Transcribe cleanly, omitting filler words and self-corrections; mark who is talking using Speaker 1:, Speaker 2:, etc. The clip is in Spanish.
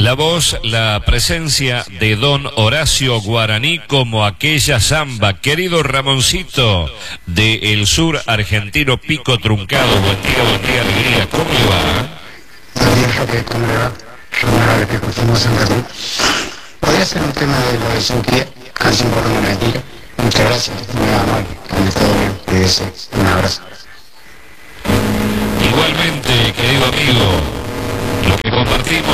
Speaker 1: La voz, la presencia de don Horacio Guaraní como aquella samba. Querido Ramoncito, de el sur argentino Pico Truncado. Buen día, alegría. ¿Cómo le va?
Speaker 2: Buen día, Jaque, ¿cómo le va? Yo me que pusimos en Berlín. ¿Podría ser un tema de lo de Suquía? Canción por una mentira. Muchas gracias, muy amable. Que ande todo bien. Cuídese. Un abrazo.
Speaker 1: Igualmente, querido amigo, lo que compartimos.